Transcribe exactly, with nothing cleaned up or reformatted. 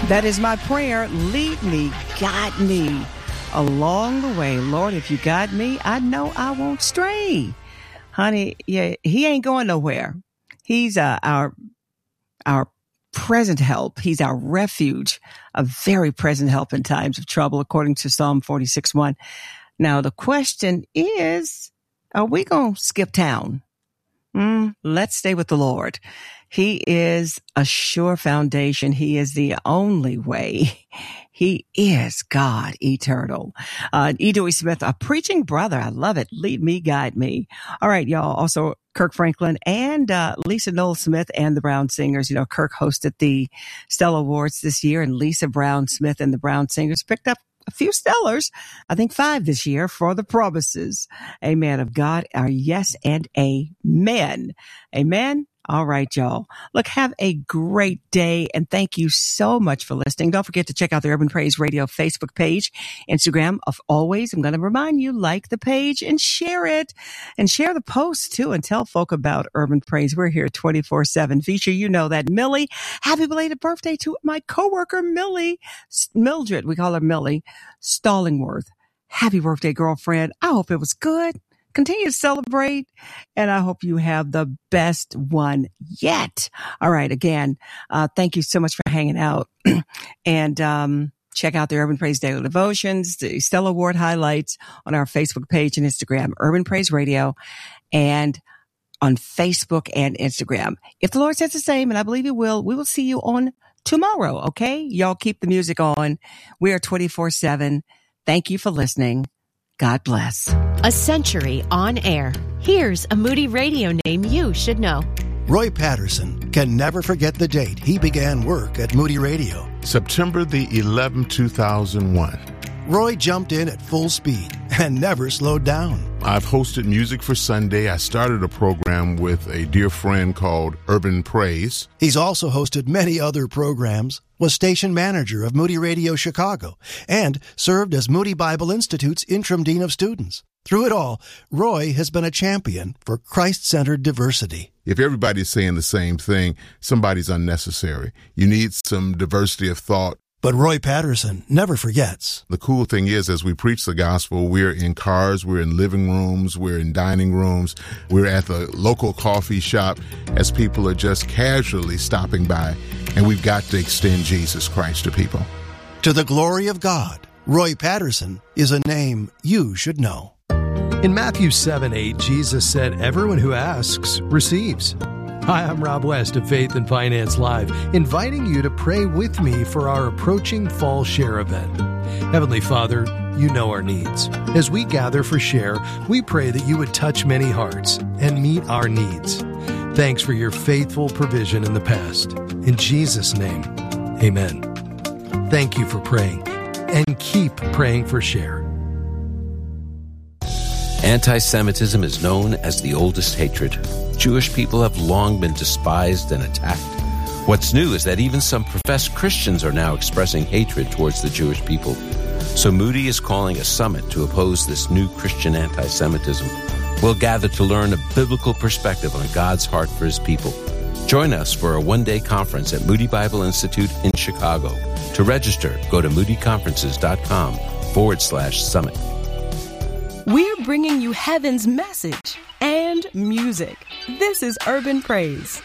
That is my prayer. Lead me, guide me along the way. Lord, if you guide me, I know I won't stray. Honey, yeah, he ain't going nowhere. He's uh, our our present help. He's our refuge, a very present help in times of trouble, according to Psalm forty-six one. Now, the question is, are we going to skip town? Mm, let's stay with the Lord. He is a sure foundation. He is the only way. He is God eternal. Uh, E. Dewey Smith, a preaching brother. I love it. Lead me, guide me. All right, y'all. Also, Kirk Franklin and uh, Lisa Noel Smith and the Brown Singers. You know, Kirk hosted the Stella Awards this year, and Lisa Brown Smith and the Brown Singers picked up a few stellars, I think five this year, for the promises. Amen. Of God, our yes and amen. Amen. All right, y'all. Look, have a great day, and thank you so much for listening. Don't forget to check out the Urban Praise Radio Facebook page, Instagram. Of always, I'm going to remind you, like the page and share it, and share the post too, and tell folk about Urban Praise. We're here twenty-four seven. Feature, you know that. Millie, happy belated birthday to my coworker, Millie Mildred. We call her Millie Stallingworth. Happy birthday, girlfriend. I hope it was good. Continue to celebrate, and I hope you have the best one yet. All right, again, uh, thank you so much for hanging out. and um, check out the Urban Praise Daily Devotions, the Stella Award highlights on our Facebook page and Instagram, Urban Praise Radio, and on Facebook and Instagram. If the Lord says the same, and I believe he will, we will see you on tomorrow, okay? Y'all keep the music on. We are twenty-four seven. Thank you for listening. God bless. A century on air. Here's a Moody Radio name you should know. Roy Patterson can never forget the date he began work at Moody Radio. September the eleventh, two thousand one. Roy jumped in at full speed and never slowed down. I've hosted Music for Sunday. I started a program with a dear friend called Urban Praise. He's also hosted many other programs, was station manager of Moody Radio Chicago, and served as Moody Bible Institute's interim dean of students. Through it all, Roy has been a champion for Christ-centered diversity. If everybody's saying the same thing, somebody's unnecessary. You need some diversity of thought. But Roy Patterson never forgets. The cool thing is, as we preach the gospel, we're in cars, we're in living rooms, we're in dining rooms, we're at the local coffee shop as people are just casually stopping by, and we've got to extend Jesus Christ to people. To the glory of God, Roy Patterson is a name you should know. In Matthew seven eight, Jesus said, "Everyone who asks receives." Hi, I'm Rob West of Faith and Finance Live, inviting you to pray with me for our approaching Fall Share event. Heavenly Father, you know our needs. As we gather for Share, we pray that you would touch many hearts and meet our needs. Thanks for your faithful provision in the past. In Jesus' name, amen. Thank you for praying, and keep praying for Share. Anti-Semitism is known as the oldest hatred. Jewish people have long been despised and attacked. What's new is that even some professed Christians are now expressing hatred towards the Jewish people. So Moody is calling a summit to oppose this new Christian anti-Semitism. We'll gather to learn a biblical perspective on God's heart for his people. Join us for a one-day conference at Moody Bible Institute in Chicago. To register, go to moodyconferences.com forward slash summit. We're bringing you heaven's message and music. This is Urban Praise.